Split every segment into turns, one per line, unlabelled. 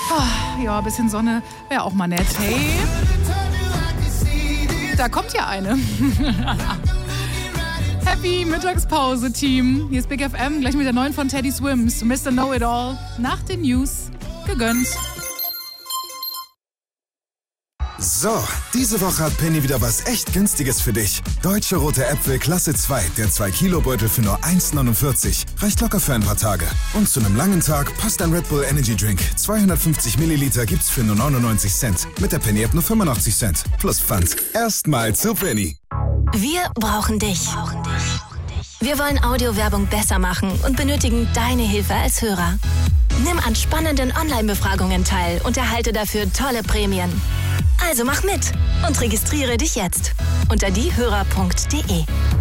Ja, ein bisschen Sonne wäre auch mal nett. Hey, da kommt ja eine. Happy Mittagspause, Team. Hier ist Big FM, gleich mit der neuen von Teddy Swims, Mr. Know-It-All. Nach den News gegönnt.
So, diese Woche hat Penny wieder was echt Günstiges für dich. Deutsche Rote Äpfel Klasse 2, der 2-Kilo-Beutel für nur 1,49. Reicht locker für ein paar Tage. Und zu einem langen Tag passt ein Red Bull Energy Drink. 250 Milliliter gibt's für nur 99 Cent. Mit der Penny-App nur 85 Cent. Plus Pfand. Erstmal zu Penny.
Wir brauchen dich. Wir wollen Audiowerbung besser machen und benötigen deine Hilfe als Hörer. Nimm an spannenden Online-Befragungen teil und erhalte dafür tolle Prämien. Also mach mit und registriere dich jetzt unter diehörer.de.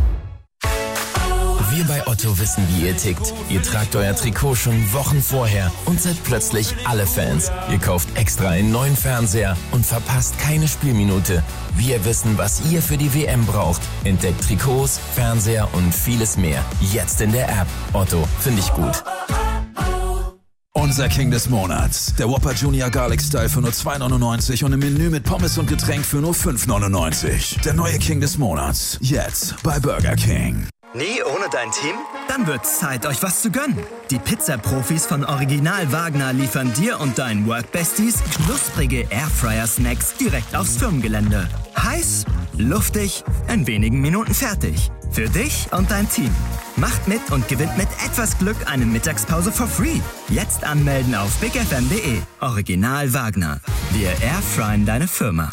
Wir bei Otto wissen, wie ihr tickt. Ihr tragt euer Trikot schon Wochen vorher und seid plötzlich alle Fans. Ihr kauft extra einen neuen Fernseher und verpasst keine Spielminute. Wir wissen, was ihr für die WM braucht. Entdeckt Trikots, Fernseher und vieles mehr. Jetzt in der App. Otto, finde ich gut.
Unser King des Monats. Der Whopper Junior Garlic Style für nur 2,99 und im Menü mit Pommes und Getränk für nur 5,99. Der neue King des Monats. Jetzt bei Burger King.
Nie ohne dein Team?
Dann wird's Zeit, euch was zu gönnen. Die Pizza-Profis von Original Wagner liefern dir und deinen Workbesties knusprige Airfryer-Snacks direkt aufs Firmengelände. Heiß, luftig, in wenigen Minuten fertig. Für dich und dein Team. Macht mit und gewinnt mit etwas Glück eine Mittagspause for free. Jetzt anmelden auf bigfm.de. Original Wagner. Wir airfryen deine Firma.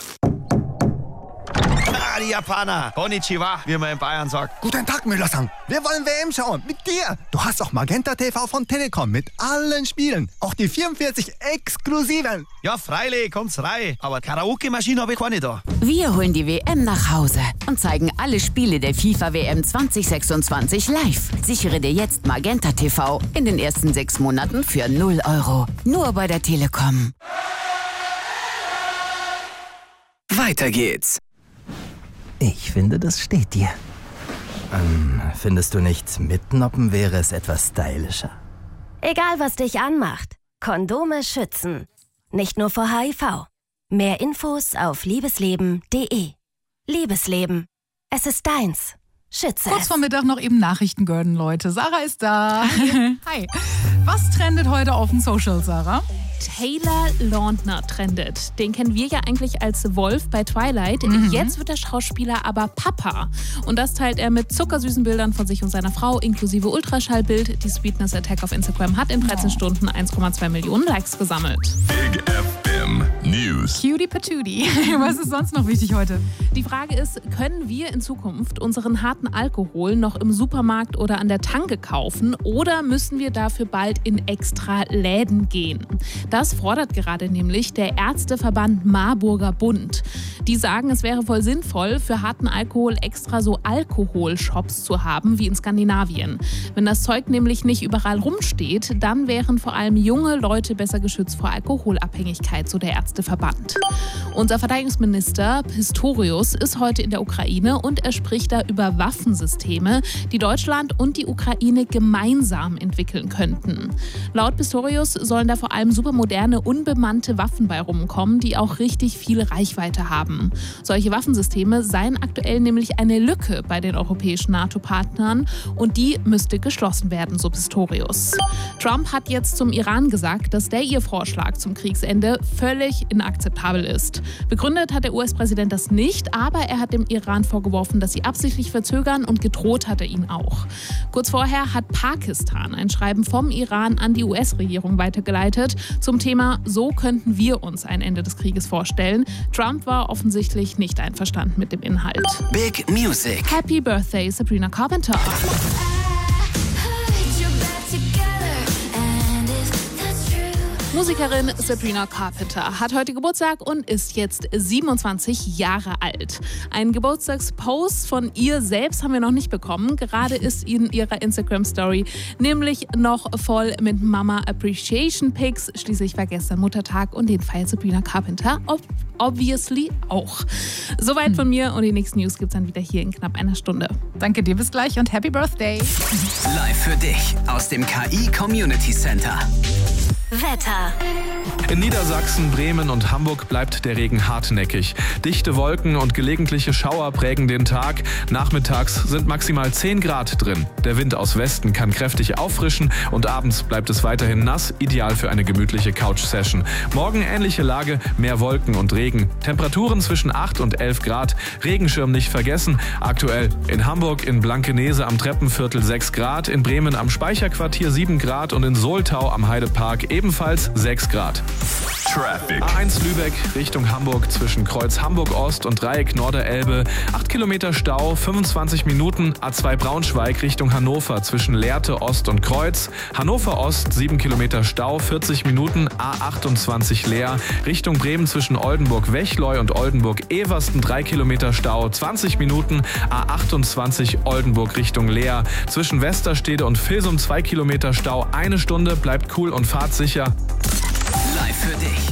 Die Japaner. Konnichiwa, wie man in Bayern sagt.
Guten Tag, Müller-san. Wir wollen WM schauen. Mit dir. Du hast auch Magenta TV von Telekom mit allen Spielen. Auch die 44 exklusiven.
Ja, freilich, kommt's rein. Aber Karaoke-Maschine habe ich keine da.
Wir holen die WM nach Hause und zeigen alle Spiele der FIFA-WM 2026 live. Sichere dir jetzt Magenta TV in den ersten 6 Monaten für 0 €. Nur bei der Telekom.
Weiter geht's. Ich finde, das steht dir. Findest du nicht, mitnoppen wäre es etwas stylischer?
Egal, was dich anmacht. Kondome schützen. Nicht nur vor HIV. Mehr Infos auf liebesleben.de. Liebesleben. Es ist deins. Schütze
Kurz
es.
vor Mittag noch eben Nachrichten gönnen, Leute. Sarah ist da. Hi. Was trendet heute auf dem Social, Sarah?
Taylor Lautner trendet. Den kennen wir ja eigentlich als Wolf bei Twilight. Jetzt wird der Schauspieler aber Papa. Und das teilt er mit zuckersüßen Bildern von sich und seiner Frau, inklusive Ultraschallbild. Die Sweetness Attack auf Instagram hat in 13 Stunden 1,2 Millionen Likes gesammelt.
Big FM News.
Cutie Patootie. Was ist sonst noch wichtig heute?
Die Frage ist, können wir in Zukunft unseren harten Alkohol noch im Supermarkt oder an der Tanke kaufen oder müssen wir dafür bald in extra Läden gehen? Das fordert gerade nämlich der Ärzteverband Marburger Bund. Die sagen, es wäre voll sinnvoll, für harten Alkohol extra so Alkoholshops zu haben wie in Skandinavien. Wenn das Zeug nämlich nicht überall rumsteht, dann wären vor allem junge Leute besser geschützt vor Alkoholabhängigkeit, so der Ärzteverband. Unser Verteidigungsminister Pistorius ist heute in der Ukraine und er spricht da über Waffensysteme, die Deutschland und die Ukraine gemeinsam entwickeln könnten. Laut Pistorius sollen da vor allem supermoderne, unbemannte Waffen bei rumkommen, die auch richtig viel Reichweite haben. Solche Waffensysteme seien aktuell nämlich eine Lücke bei den europäischen NATO-Partnern und die müsste geschlossen werden, so Pistorius. Trump hat jetzt zum Iran gesagt, dass ihr Vorschlag zum Kriegsende völlig inakzeptabel ist. Begründet hat der US-Präsident das nicht, aber er hat dem Iran vorgeworfen, dass sie absichtlich verzögern und gedroht hat er ihn auch. Kurz vorher hat Pakistan ein Schreiben vom Iran an die US-Regierung weitergeleitet zum Thema, so könnten wir uns ein Ende des Krieges vorstellen. Trump war offensichtlich nicht einverstanden mit dem Inhalt.
Big Music.
Happy Birthday, Sabrina Carpenter. Musikerin Sabrina Carpenter hat heute Geburtstag und ist jetzt 27 Jahre alt. Einen Geburtstagspost von ihr selbst haben wir noch nicht bekommen. Gerade ist in ihrer Instagram-Story nämlich noch voll mit Mama Appreciation Pics. Schließlich war gestern Muttertag und den feiert Sabrina Carpenter obviously auch. Soweit von mir und die nächsten News gibt's dann wieder hier in knapp einer Stunde.
Danke dir, bis gleich und Happy Birthday.
Live für dich aus dem KI Community Center.
Wetter.
In Niedersachsen, Bremen und Hamburg bleibt der Regen hartnäckig. Dichte Wolken und gelegentliche Schauer prägen den Tag. Nachmittags sind maximal 10 Grad drin. Der Wind aus Westen kann kräftig auffrischen und abends bleibt es weiterhin nass, ideal für eine gemütliche Couch-Session. Morgen ähnliche Lage, mehr Wolken und Regen. Temperaturen zwischen 8 und 11 Grad. Regenschirm nicht vergessen. Aktuell in Hamburg, in Blankenese am Treppenviertel 6 Grad, in Bremen am Speicherquartier 7 Grad und in Soltau am Heidepark ebenfalls 6 Grad.
Traffic.
A1 Lübeck Richtung Hamburg zwischen Kreuz Hamburg-Ost und Dreieck Norderelbe. 8 Kilometer Stau, 25 Minuten. A2 Braunschweig Richtung Hannover zwischen Lehrte Ost und Kreuz. Hannover Ost 7 Kilometer Stau, 40 Minuten. A28 Leer Richtung Bremen zwischen Oldenburg-Wechleu und Oldenburg-Eversten 3 Kilometer Stau, 20 Minuten. A28 Oldenburg Richtung Leer zwischen Westerstede und Vilsum 2 Kilometer Stau, 1 Stunde. Bleibt cool und fahrt sicher.